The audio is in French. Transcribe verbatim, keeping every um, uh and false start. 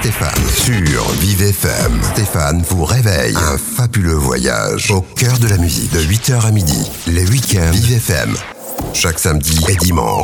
Stéphane sur Vive F M. Stéphane vous réveille. Un fabuleux voyage au cœur de la musique de huit heures à midi. Les week-ends Vive F M. Chaque samedi et dimanche